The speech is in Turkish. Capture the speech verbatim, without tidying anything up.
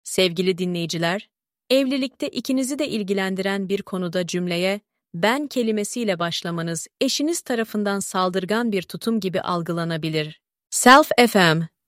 Sevgili dinleyiciler, evlilikte ikinizi de ilgilendiren bir konuda cümleye "ben" kelimesiyle başlamanız eşiniz tarafından saldırgan bir tutum gibi algılanabilir. Self F M